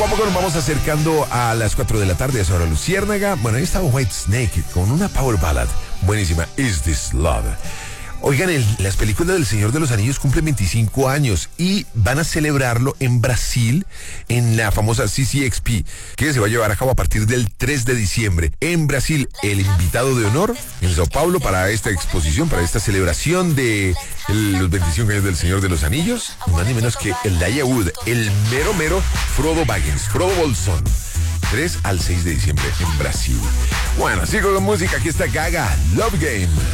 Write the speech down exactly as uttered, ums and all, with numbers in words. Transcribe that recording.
Poco a poco nos vamos acercando a las cuatro de la tarde, es hora Luciérnaga. Bueno, ahí estaba White Snake con una power ballad buenísima, Is This Love. Oigan, el, las películas del Señor de los Anillos cumplen veinticinco años y van a celebrarlo en Brasil, en la famosa C C X P, que se va a llevar a cabo a partir del tres de diciembre. En Brasil, el invitado de honor en Sao Paulo para esta exposición, para esta celebración de el, los veinticinco años del Señor de los Anillos, ni más ni menos que Elijah Wood, el mero mero Frodo Baggins, Frodo Bolsón. tres al seis de diciembre en Brasil. Bueno, sigo con música, aquí está Gaga, Love Game.